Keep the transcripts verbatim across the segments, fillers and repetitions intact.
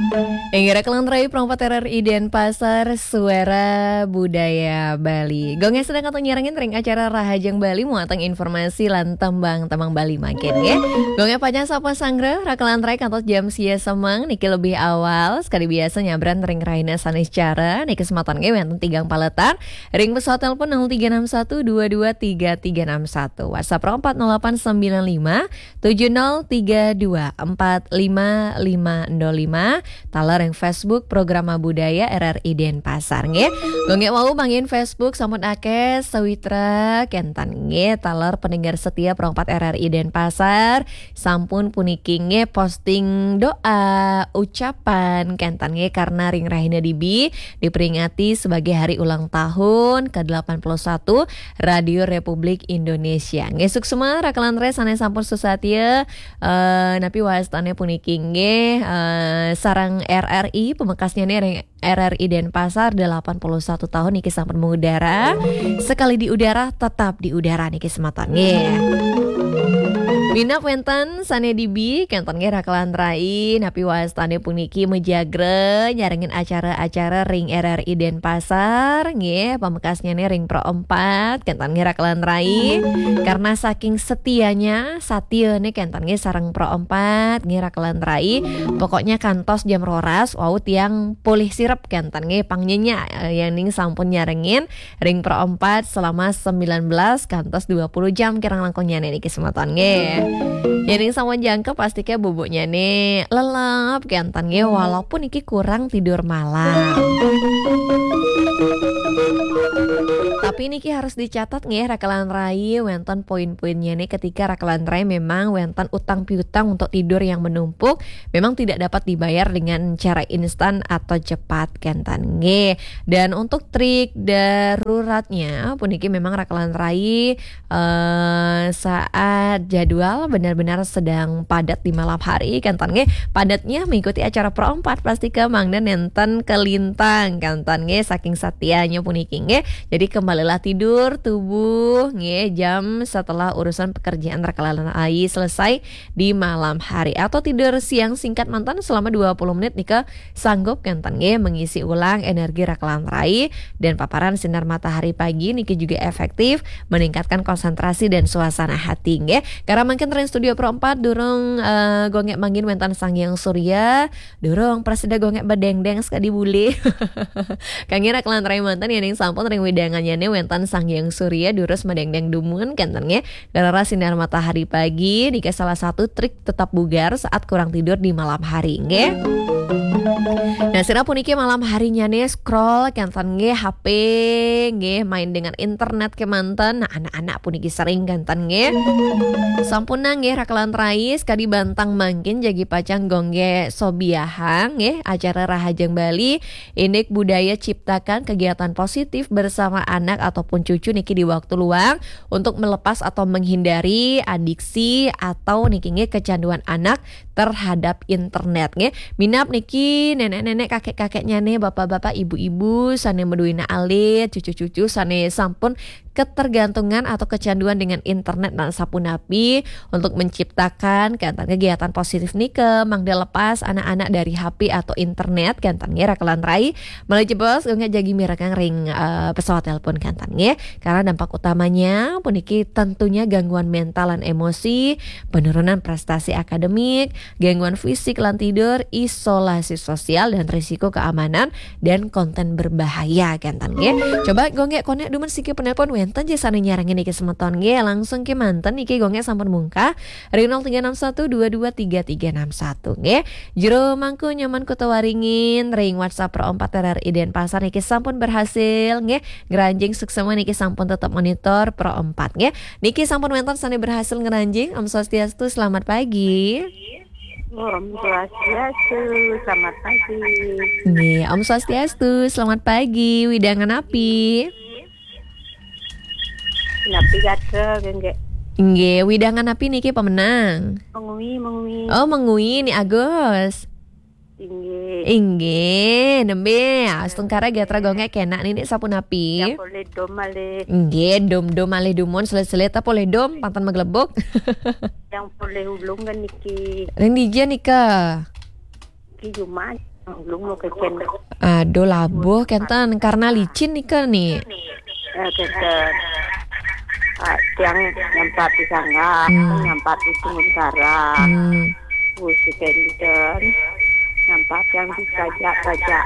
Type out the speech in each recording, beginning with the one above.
Inggira Kelantrai Perompat R R I Denpasar Suara Budaya Bali. Gongnya sedang atau nyerangin ring acara Rahajang Bali muatang informasi lan tembang tembang Bali makin ya. Gongnya panjang sapa sangre Rakelantrai kantor jam sia semang niki lebih awal sekali biasa nyabran ring raina sanis cara niki kesempatan ge wenten tigang paletar ring pesawat telepon nol tiga enam satu dua dua tiga tiga enam satu WhatsApp empat nol delapan sembilan lima tujuh nol tiga dua empat lima lima nol lima taler yang Facebook Program Budaya R R I Denpasar nge. Gongge mau bangin Facebook samut akeh sawitra kentan nge taler pendengar setia Perompat R R I Denpasar sampun puniki nge posting doa ucapan kentan nge karena ring rahina dibi diperingati sebagai hari ulang tahun ke delapan puluh satu Radio Republik Indonesia. Nge suksema Rakelantrai sanes sampun susatya uh, napi wastane puniki nge uh, sarang R R I pemekasnya nih R R I Denpasar delapan puluh satu tahun niki sampun mengudara sekali di udara tetap di udara niki sematannya. Minap wenten sane dibi kenton ge Rakelantrai napi wastane puniki mejagre nyarengin acara-acara ring R R I Denpasar nggih pamekasnya nih ring Pro empat kenton ge Rakelantrai karena saking setianya satia nih kenton ge sareng Pro empat nggih Rakelantrai pokoknya kantos jam roras wau tiang pulih sirep kenton ge pangnyennya yang ning sampun nyarengin ring Pro empat selama sembilan belas kantos dua puluh jam kirang langkungnya nih niki sematan ge. Jadi sama jangka pastinya bubuknya nih lelap kentan ge walaupun iki kurang tidur malam. Tapi niki harus dicatat nih Rakelantrai wenten poin-poinnya nih ketika Rakelantrai memang wenten utang piutang untuk tidur yang menumpuk memang tidak dapat dibayar dengan cara instan atau cepat kentan nge. Dan untuk trik daruratnya puniki memang Rakelantrai uh, saat jadwal benar-benar sedang padat di malam hari kentan nge padatnya mengikuti acara Pro empat plastika mangdan nenten kelintang kentan nge saking satianya puniki nge. Jadi kembalilah tidur tubuh nge jam setelah urusan pekerjaan Rakelantrai selesai di malam hari atau tidur siang singkat mantan selama dua puluh menit nika sanggup kentan nge mengisi ulang energi Rakelantrai dan paparan sinar matahari pagi niki juga efektif meningkatkan konsentrasi dan suasana hati nge. Karena mungkin tren studio Pro empat durung uh, gongek manggin wentan Sanghyang Surya durung presida gongek bedeng-deng sekali bule. Kangen Rakelantrai mantan yang sampun ring wedangannya nih wentan Sanghyang Surya durus medeng-deng dumun kentennya gara sinar matahari pagi nika salah satu trik tetap bugar saat kurang tidur di malam hari nge. Nah sira puniki malam harinya nih scroll kentan nge H P nge main dengan internet ke mantan. Nah anak-anak puniki sering kentan nge sampuna nge Rakelantrai sekali bantang mangkin jagi pacang gongge sobiahang nge acara Rahajang Bali indek budaya ciptakan kegiatan positif bersama anak ataupun cucu niki di waktu luang untuk melepas atau menghindari adiksi atau niki nge kecanduan anak terhadap internet nge. Minap niki nenek-nenek kakek-kakeknya nih bapak-bapak ibu-ibu sane meduina alit cucu-cucu sane sampun ketergantungan atau kecanduan dengan internet dan sapunapi untuk menciptakan kantan kegiatan positif nih ke mangda lepas anak-anak dari H P atau internet kantannya Rakelantrai melalui jebos nggak jagi mirakang ring uh, pesawat telepon kantannya karena dampak utamanya puniki tentunya gangguan mental dan emosi, penurunan prestasi akademik, gangguan fisik lan tidur, isolasi sosial dan risiko keamanan dan konten berbahaya kantannya. Coba gongge konek dumen siki penelpon wenten jasane nyarangin iki semeton ge langsung ke manten iki gongge sampun mungkah ring nol tiga enam satu dua dua tiga tiga enam satu nge. Jero mangku nyaman kutawaringin ring WhatsApp Pro empat R R I Denpasar niki sampun berhasil nge. Ngeranjing suksema niki sampun tetap monitor Pro empat nge. Niki sampun wenten sane berhasil ngeranjing. Om Swastiastu, selamat pagi. Om Swastiastu, selamat pagi. Nih, Om Swastiastu, selamat pagi. Widangan api. Napi gatra gengge. Nggih, widangan api niki pemenang. Mengui, mengui. Oh, mengui ni Agus. Inggih. Inggih, nembe astungkara gatra gonge kena nini sapun api. Ya boleh dom male. Inggih, dom-dom malih dumon selet-selet apa boleh dom pantan maglebok. Yang boleh ulung kan niki. Ring dija nika. puniki cuma belum mau kecen. Aduh labuh kenten karena licin nih ke nih. Eh kecen. Ah, yang nyampat di sana, Hmm. nyampat di sementara. Hmm. Busi kenten. Nyampat yang bisa baca.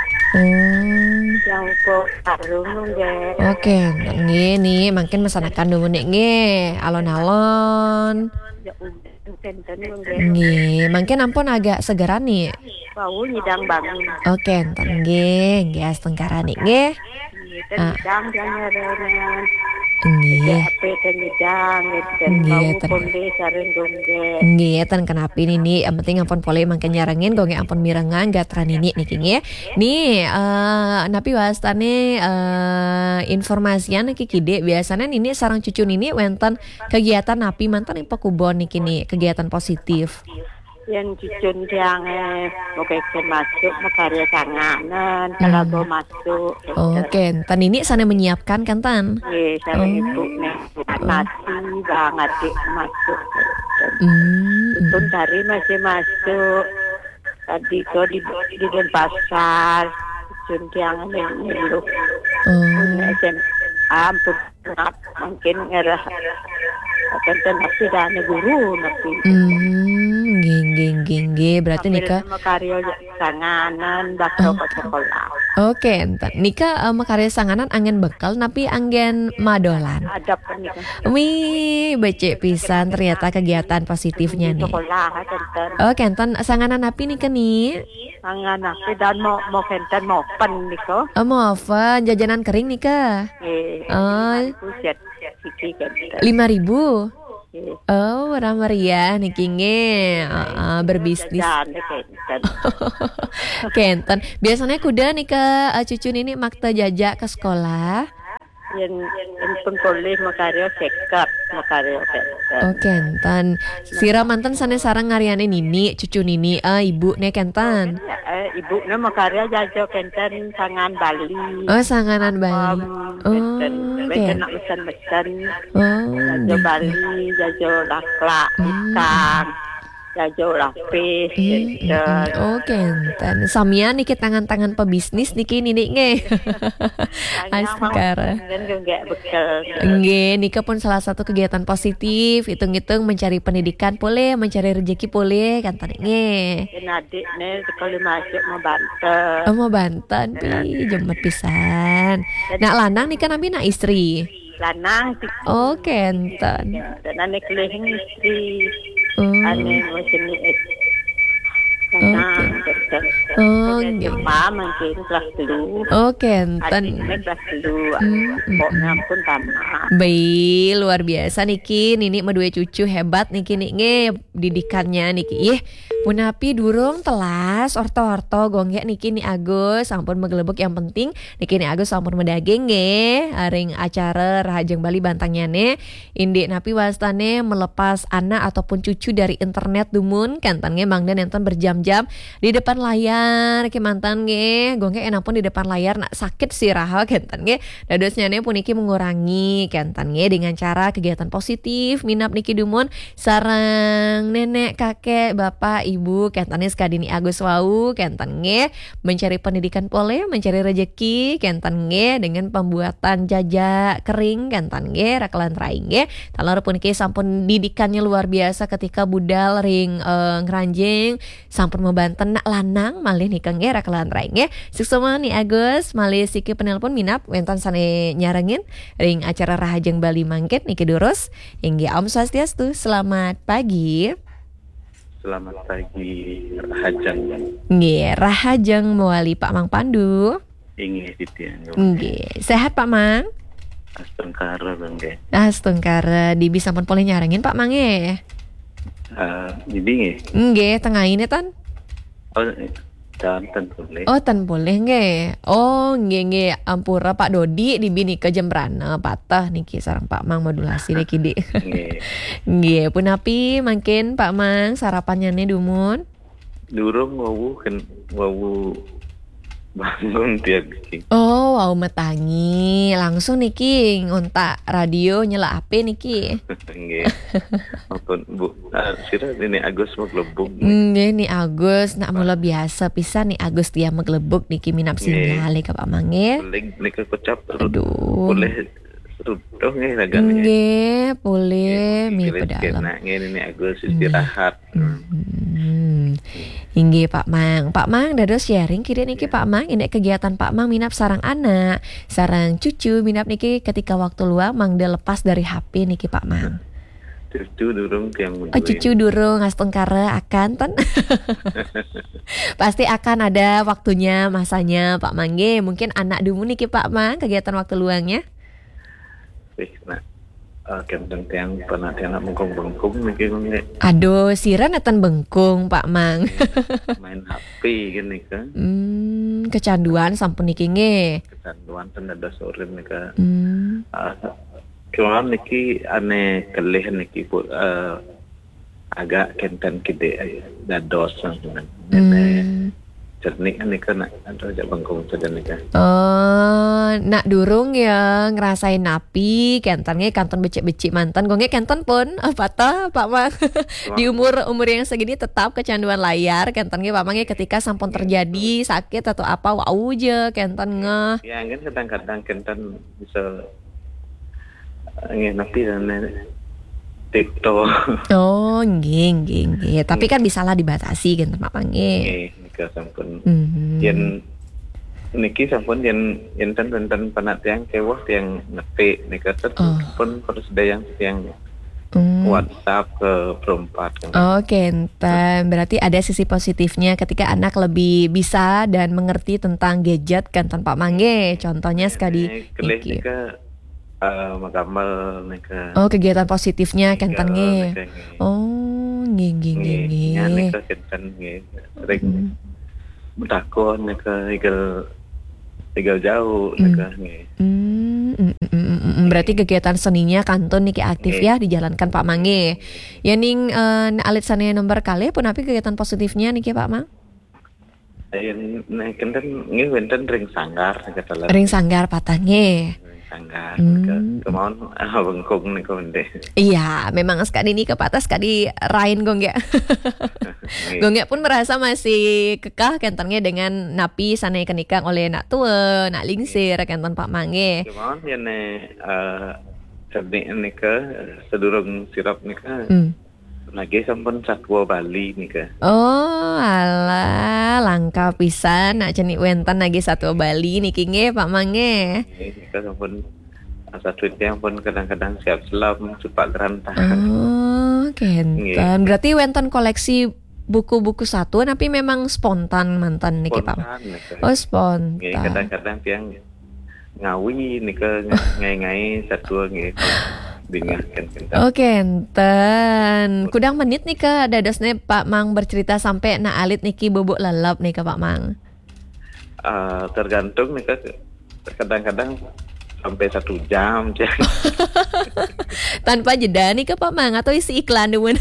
Hmm. Yang kok harus nunggu. Oke, nggih nih makin mesanakan dulu nih nggih, alon-alon. Ya udah kenten nunggu. Nggih, makin ampun agak segeran nih. Bau nyidang bangun. Oke, enten nggih, nggih astengkara nih nggih. Kita nyidang jangan renang. Nggih. Apa dan nyidang dan Nggih, bau ten. ponde sareng dongge. Nggih, ten kenapa ini nih? Yang penting ampun pole makin nyarengin gonge ampun mirengan gatran ini niki nggih. Nih, eh napi wastane eh informasian niki kide biasanya ini sarang cucu ini wenten kegiatan napi mantan yang pekubon niki nih, kegiatan positif. Yang cucun yang eh mau keken masuk mau karya tanganan kalau mau masuk. Oke, tan ini sana menyiapkan kan tan? Eh, saya ibu nih nasi banget deh masuk. Hmm. Itu dari masih masuk. Tadi kau di di Denpasar. Cucun yang melu. Oh. S M A ampun mungkin ngerah. Akan napi dan guru napi. Hmm, nggih nggih nggih nggih berarti nikah. Sama karya sanganan bakal ke sekolah. Oke, enten nikah uh, makarya sanganan angin bekal napi angin madolan. Ada pernikahan. Wih, becek pisan ternyata kegiatan positifnya nih. Sekolah kenten. Oh, kenten sanganan napi nih nih. Sangan napi dan mau mau kenten mau pen niko. Oh, mau apa? Jajanan kering nih kah? Eh, Oh. Puset siki kenten. lima ribu. Eh, Oh, ramariah nih kinge uh, uh, berbisnis. dan kenten. Kenten. Biasanya kuda nih ke uh, cucu ini makta jajak ke sekolah. Yang yang pun boleh makarya sekat makarya kenten. Oh, kenten. Sira mantan sana sarang ngariane nini, cucu nini, ah ibu nih kenten. Ya, eh, ibu nih makarya jajo kenten sangan Bali. Oh, sanganan Bali. Oh, Kenten. oke. Kenten nak mesen-mesen. Oh, Jajo gitu. Bali, jajo laklak, ikan, jajo lapis, Hmm, hmm, hmm. Oh, kenten. Samia niki tangan-tangan pebisnis niki nini nge. Astagfirullah. Dan enggak bekal. Nggih, nika pun salah satu kegiatan positif. Hitung-hitung mencari pendidikan boleh, mencari rezeki boleh, kan tadi nge. Dan adik nih sekali masuk mau bantu. Oh, mau Banten, pi, jembat pisan. Nak lanang nika nabi nak istri. Lanang sih. Oh, kenten. Dan anak kelihing istri. Oh, Ane macam ni. Lanang kenten. oh, Dan nggih. jemaah mungkin kelas dulu. Oh, Adik kenten. nih kelas dulu. Hmm, hmm, Pokoknya pun tamat. Baik, luar biasa niki, Nini medue cucu hebat niki niki didikannya niki. Ih, punapi durung telas orto-orto gongge niki ni Agus sampun megelebek yang penting niki ni Agus sampun medaging nge aring acara Rahajeng Bali bantangnya ne indi napi wastane melepas anak ataupun cucu dari internet dumun kantan nge mangdan enten berjam-jam di depan layar ke mantan nge gongge enapun di depan layar nak sakit sih raha kantan nge dadosnya ne puniki mengurangi kantan nge dengan cara kegiatan positif minap niki dumun sarang nenek kakek bapak ibu kentane skadini Agus wau kentan nge mencari pendidikan pole mencari rejeki kentan nge dengan pembuatan jajak kering kentan nge rakalan rai nge talor pun ke sampun didikannya luar biasa ketika budal ring uh, ngeranjing sampun membanten nak lanang malih nikah nge rakalan rai nge suksoma nih Agus malih siki penelpon minap wentan sane nyarengin ring acara Rahajeng Bali mangket niki durus hingga Om Swastiastu selamat pagi. Selamat pagi, Rahajeng. Nggih, Rahajeng mewali Pak Mang Pandu. Ingin titian. Nggih, sehat Pak Mang? Astengkara bang deh. Astengkara di bisa pun boleh nyarengin Pak Mang ya. Uh, jadi Nggih, tengah ini tan. oh dan tentu boleh. Oh, tan boleh nggih. Oh, nggih nggih ampura Pak Dodi di bini ke Jembrana patah niki sareng Pak Mang modulasi niki di. Nggih. Nggih, punapi mangkin Pak Mang sarapannya nih dumun. Durung wawu kan wawu bangun tiap bikin. Oh, wow metangi. Langsung niki ngontak radio nyala H P niki. Nggih. Maupun Bu, ah, sira ini Agus mau gelembung. Nggih ni Agus nak mula biasa pisan ni Agus dia meglebuk niki minap Nggih. sinyal ka Pak Mang nggih. Boleh nika kocap Aduh. boleh rudoh nggih lagane. Nggih, boleh mi pedalam. Nah, ngene ini Agus istirahat. Hmm. Inggih Pak Mang. Pak Mang dados sharing kira niki Pak Mang ini kegiatan Pak Mang minap sarang anak, sarang cucu minap niki ketika waktu luang mangda lepas dari H P niki Pak Mang. Cucu durung tiang Oh cucu durung astengkara akan ten. Pasti akan ada waktunya masanya Pak Mang nggih. Mungkin anak dulu niki Pak Mang kegiatan waktu luangnya. Wih, nah. Uh, kenten tiang pernah tiang bengkung-bengkung niki nggih Aduh, siran atan bengkung Pak Mang. main H P gini kan. Hmm, kecanduan sampun niki nggih. Kecanduan ten ada sore nika. Hmm. Uh, Kemudian niki ane kelih niki pu uh, agak kenten kide uh, dados nang nene Hmm. cernik nika nak ada aja bengkung sedang nika. Oh, nak durung ya ngerasain napi kentannya kanton becik-becik mantan gonge kenton pun apa toh Pak Mang. Di umur umur yang segini tetap kecanduan layar kentannya Pak Mang ketika sampun terjadi sakit atau apa wow je kenton ngeh. Ya kan kadang-kadang kenten bisa nggih napi dan TikTok. Oh, nggih nggih nggih. Tapi kan bisalah dibatasi kenton Pak Mang nggih. Nggih nika sampun Mhm. yen niki sampun yen yen ten-ten panat tiang kewah tiang ngetik nika tetep Oh. pun persedayang tiang Hmm. WhatsApp ke perempat kan. Oh, Kenten. Berarti ada sisi positifnya ketika anak lebih bisa dan mengerti tentang gadget kan Pak Mangge. Contohnya sekali Kelih iki. nika eh magamal nika. Oh, kegiatan positifnya Kenten nge. Nika, nggih. Oh, nggih nggih nggih Nggih, ya nggih. nika kenten nggih. Sering Hmm. bertakon nika igal igal jauh nika nggih. Hmm, mm, mm, mm, mm, mm. Berarti kegiatan seninya kanton niki aktif Nggih. ya dijalankan Pak Mangge. Ya ning eh, alit sana nomor kali pun tapi kegiatan positifnya niki Pak Mang. Yen nek kenten nggih wonten ring sanggar nika salah. Ring sanggar patahnya. Ring sanggar Hmm. nika kemauan ah, bengkung nika wende. Iya, memang sekali ini ke patas sekali rain gong ya. Gong ya pun merasa masih kekeh kentonnya dengan napi sana kenikah oleh nak tua, nak lingsir kenton Pak Mange. Kemauan yen eh cerdik nika sedurung sirap nika Hmm. lagi sampun satwa Bali nika. Oh, alah, langka pisan nak cenik wenten lagi satu Bali niki nge Pak Mange. Nika sampun asa tweetnya pun kadang-kadang siap selam cepat rantah. Oh, kenton. Berarti wenten koleksi buku-buku satu tapi memang spontan mantan niki Pak. Spontan nika. Oh, Nggih, spontan. kadang-kadang tiang ngawi nika ngai-ngai satu nggih dingahkan kita. Oh kenten. Kudang menit nih ke dadasnya Pak Mang bercerita sampai na alit niki bubuk lelap nih ke Pak Mang. Eh, tergantung nika kadang-kadang sampai satu jam cek. Tanpa jeda nih ke Pak Mang atau isi iklan dulu.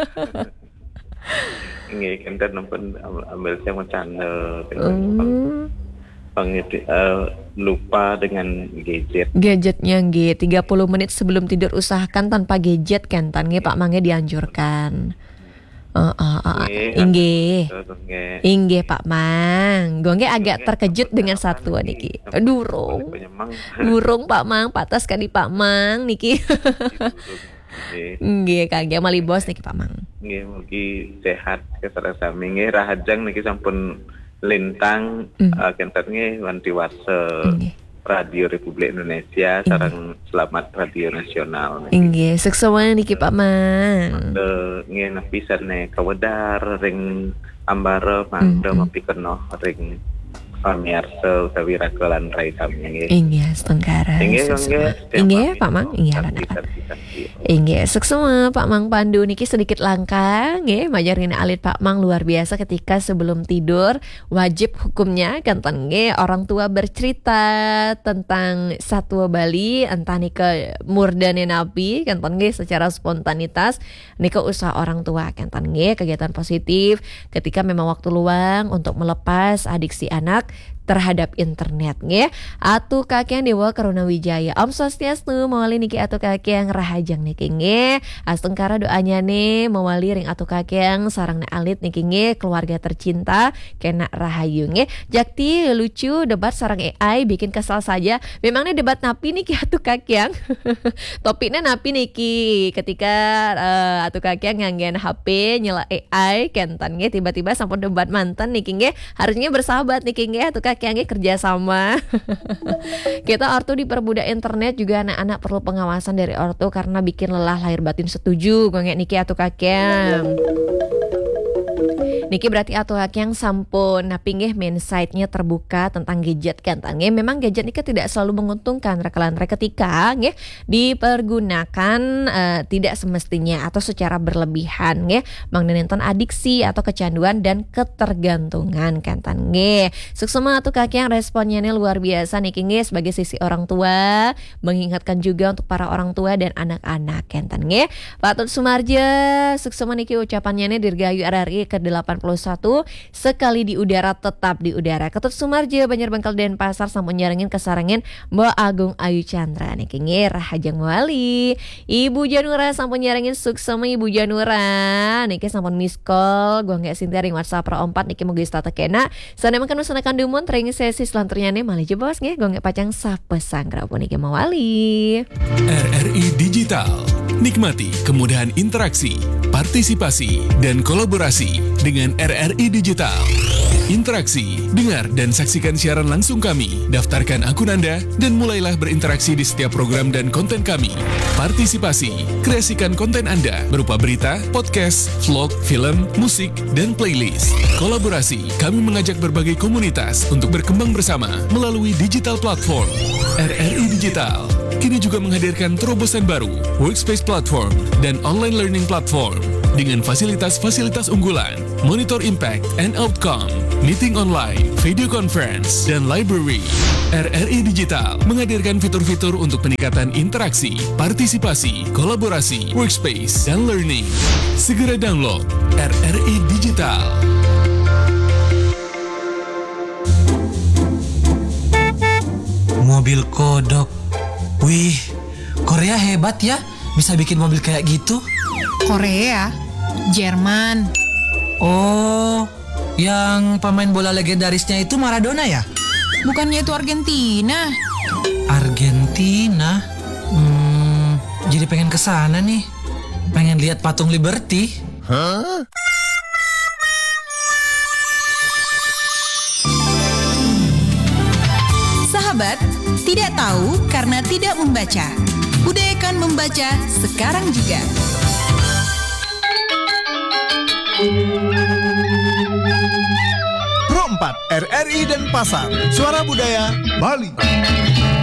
Nggih, kenten nonton ambil saya mau channel Hmm. pengiti eh, lupa dengan gadget. Gadgetnya nggih tiga puluh menit sebelum tidur usahakan tanpa gadget kentan nggih Pak Mangnya dianjurkan. Heeh, heeh. Inggih. Nggih. Inggih Pak Mang. Gonge agak terkejut dengan satu niki. Durung. Penyemang. Durung Pak Mang, patas kali Pak Mang niki. Nggih. Nggih kagak mali bos niki Pak Mang. Nggih, mugi sehat kesara sami nggih rahajang niki sampun lintang Hmm. uh, kenten nggih wanti wase Nggih. Radio Republik Indonesia sareng selamat Radio Nasional niki. Inggih, seksama niki Pak Mang. De nggih nepi sane kawedar ring ambara mangda Hmm. mapikeno ring pamirsa utawi rakalan rai kami nggih. Inggih, setengkara. Inggih seksama. nggih. Inggih Pak Mang, inggih lan apa. Inggih, seksama Pak Mang Pandu niki sedikit langka nggih majarin alit Pak Mang luar biasa ketika sebelum tidur wajib hukumnya kanten nggih orang tua bercerita tentang satwa Bali entah nika murdane nabi kanten nggih secara spontanitas nika usaha orang tua kanten nggih kegiatan positif ketika memang waktu luang untuk melepas adik si anak terhadap internet nggih. Atu kakek Dewa Karuna Wijaya. Om Swastiastu, mawali niki atu kakek rahajang niki nggih. Astengkara doanya nih mawali ring atu kakek sarang alit niki nggih, keluarga tercinta kena rahayu nggih. Jakti lucu debat sarang A I bikin kesal saja. Memangnya debat napi niki atu kakek. Topiknya napi niki ketika uh, atu kakek nganggen H P nyela A I kentan nggih, tiba-tiba sampun debat mantan niki nggih. Harusnya bersahabat niki nggih atu kakek nggih, kerja sama. Kita ortu diperbudak internet juga, anak-anak perlu pengawasan dari ortu karena bikin lelah lahir batin. Setuju gue niki atu kakek. Niki berarti atu kakek sampun napi nggih main site-nya terbuka tentang gadget kan nggih. Memang gadget niki tidak selalu menguntungkan rekalan ketika nggih dipergunakan uh, tidak semestinya atau secara berlebihan nggih, mengenai adiksi atau kecanduan dan ketergantungan kan nggih. Suksema atu kakek responnya nih luar biasa niki nggih sebagai sisi orang tua, mengingatkan juga untuk para orang tua dan anak-anak kan nggih. Pak Tut Sumarja suksema niki ucapannya nih dirgayu R R I ke delapan puluh satu, sekali di udara tetap di udara. Ketut Sumarja Banjarbangkal Denpasar sampun nyarengin kesarengin Mbak Agung Ayu Chandra niki nggih rahajang wali. Ibu Janura sampun nyarengin suksema Ibu Janura niki sampun miss call gua nggak sintia ring WhatsApp pro empat niki mugi stata kena sana makan usanakan dumun ring sesi selanturnya nih malih jebos nggih gua nggak pacang sapa sanggra pun niki mawali. R R I Digital, nikmati kemudahan interaksi, partisipasi, dan kolaborasi dengan R R I Digital. Interaksi, dengar dan saksikan siaran langsung kami, daftarkan akun Anda, dan mulailah berinteraksi di setiap program dan konten kami. Partisipasi, kreasikan konten Anda berupa berita, podcast, vlog, film, musik, dan playlist. Kolaborasi, kami mengajak berbagai komunitas untuk berkembang bersama melalui digital platform. R R I Digital kini juga menghadirkan terobosan baru, workspace platform, dan online learning platform dengan fasilitas-fasilitas unggulan, monitor impact and outcome, meeting online, video conference, dan library. R R I Digital menghadirkan fitur-fitur untuk peningkatan interaksi, partisipasi, kolaborasi, workspace, dan learning. Segera download R R I Digital. Mobil kodok. Wih, Korea hebat ya, bisa bikin mobil kayak gitu. Korea, Jerman. Oh, yang pemain bola legendarisnya itu Maradona ya? Bukannya itu Argentina? Argentina? Hmm, jadi pengen kesana nih. Pengen lihat patung Liberty. Hah? Sahabat, tidak tahu karena tidak membaca. Budayakan membaca sekarang juga. Pro empat R R I Denpasar, Suara Budaya Bali.